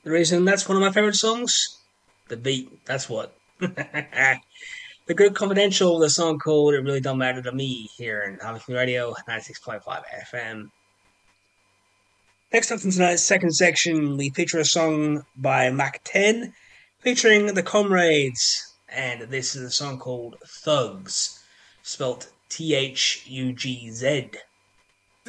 The reason that's one of my favourite songs? The beat, that's what. The Group Confidential, the song called It Really Don't Matter to Me here in Harvey Radio 96.5 FM. Next up in tonight's second section, we feature a song by Mac 10 featuring the Comrades, and this is a song called Thugs, spelt Thugz.